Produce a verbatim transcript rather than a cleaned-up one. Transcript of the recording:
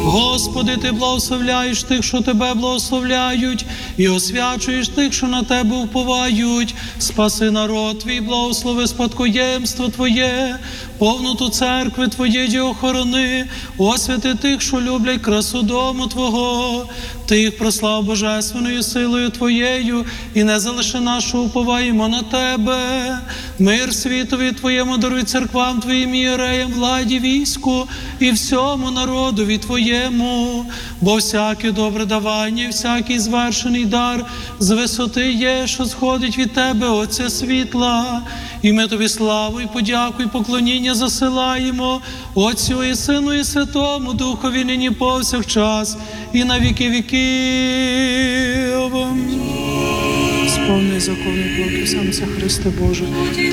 Господи, Ти благословляєш тих, що Тебе благословляють, і освячуєш тих, що на Тебе уповають. Спаси народ Твій, благослови спадкоємство Твоє, повноту церкви Твоєї охорони, освяти тих, що люблять красу дому Твого. Ти їх прослав божественною силою Твоєю, і не залиши нашу, уповаємо на Тебе. Мир світові Твоєму даруй церквам Твоїм ієреям, владі, війську і всьому народові Твоєму. Бо всяке добре давання, всякий звершений дар з висоти є, що сходить від Тебе, Отця світла. І ми Тобі славу і подяку і поклоніння засилаємо Отцю і Сину і Святому Духові, нині повсякчас і на віки віків. Сповни закони Бога, сам Христе Боже.